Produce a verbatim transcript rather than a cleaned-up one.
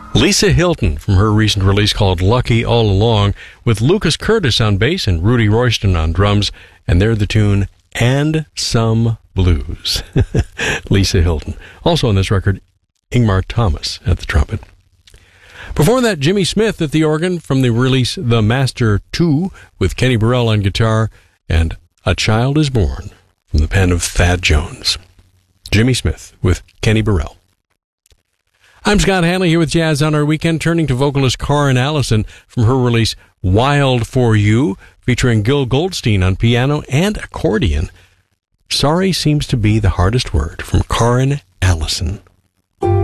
Lisa Hilton from her recent release called Lucky All Along, with Lucas Curtis on bass and Rudy Royston on drums, and they're the tune And Some Blues. Lisa Hilton. Also on this record, Ingmar Thomas at the trumpet. Before that, Jimmy Smith at the organ from the release The Master two, with Kenny Burrell on guitar, and A Child Is Born from the pen of Thad Jones. Jimmy Smith with Kenny Burrell. I'm Scott Hanley here with Jazz on Our Weekend, turning to vocalist Karin Allison from her release Wild for You, featuring Gil Goldstein on piano and accordion. Sorry seems to be the hardest word, from Karin Allison.